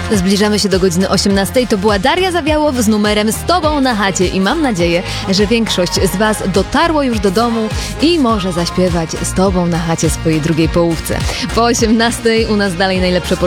Zbliżamy się do godziny 18. To była Daria Zawiałow z numerem Z Tobą na chacie i mam nadzieję, że większość z Was dotarło już do domu i może zaśpiewać Z Tobą na chacie swojej drugiej połówce. Po 18 u nas dalej najlepsze